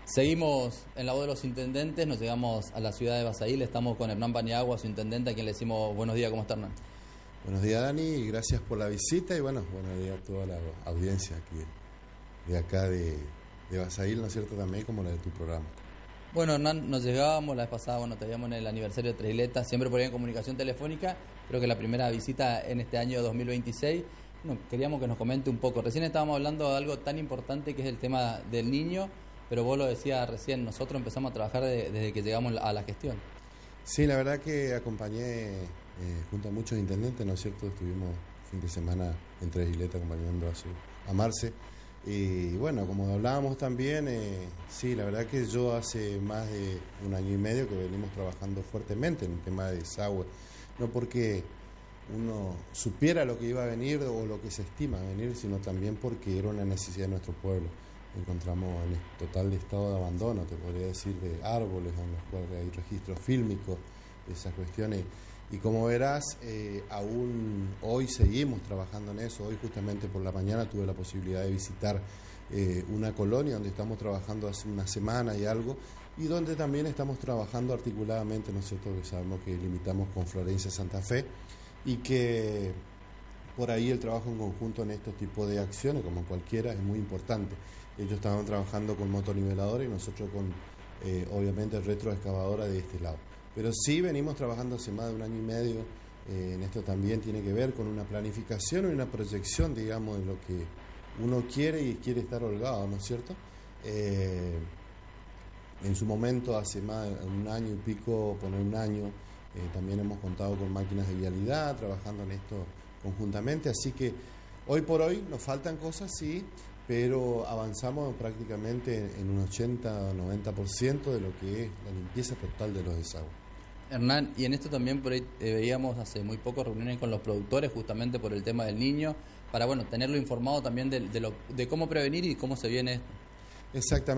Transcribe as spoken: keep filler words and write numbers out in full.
Seguimos en la voz de los intendentes, nos llegamos a la ciudad de Basail, estamos con Hernán Paniagua, su intendente, a quien le decimos buenos días. ¿Cómo está, Hernán? Buenos días, Dani, y gracias por la visita y bueno, buenos días a toda la audiencia aquí de, de acá de, de Basail, ¿no es cierto? También como la de tu programa. Bueno, Hernán, nos llegábamos la vez pasada, bueno, te veíamos en el aniversario de Tres Isletas, siempre por ahí en comunicación telefónica, creo que la primera visita en este año dos mil veintiséis. Bueno, queríamos que nos comente un poco, recién estábamos hablando de algo tan importante que es el tema del niño, pero vos lo decías recién, nosotros empezamos a trabajar de, desde que llegamos a la gestión. Sí, la verdad que acompañé eh, junto a muchos intendentes, ¿no es cierto? Estuvimos fin de semana en Tres Isletas acompañando a, su, a Marce. Y bueno, como hablábamos también, eh, sí, la verdad que yo hace más de un año y medio que venimos trabajando fuertemente en el tema de desagüe, no porque uno supiera lo que iba a venir o lo que se estima venir, sino también porque era una necesidad de nuestro pueblo. Encontramos en total estado de abandono, te podría decir, de árboles en los cuales hay registros fílmicos, esas cuestiones. Y como verás, eh, aún hoy seguimos trabajando en eso. Hoy justamente por la mañana tuve la posibilidad de visitar eh, una colonia donde estamos trabajando hace una semana y algo, y donde también estamos trabajando articuladamente, ¿no es cierto? Que sabemos que limitamos con Florencia Santa Fe y que por ahí el trabajo en conjunto en estos tipos de acciones, como cualquiera, es muy importante. Ellos estaban trabajando con motoniveladores y nosotros con, eh, obviamente, retroexcavadora de este lado. Pero sí venimos trabajando hace más de un año y medio, eh, en esto también tiene que ver con una planificación y una proyección, digamos, de lo que uno quiere y quiere estar holgado, ¿no es cierto? Eh, en su momento, hace más de un año y pico, poner un año, eh, también hemos contado con máquinas de vialidad, trabajando en esto conjuntamente, así que hoy por hoy nos faltan cosas, sí, pero avanzamos prácticamente en un ochenta o noventa por ciento de lo que es la limpieza total de los desagües. Hernán, y en esto también por ahí eh, veíamos hace muy poco reuniones con los productores justamente por el tema del niño, para bueno tenerlo informado también de, de, lo, de cómo prevenir y cómo se viene esto. Exactamente.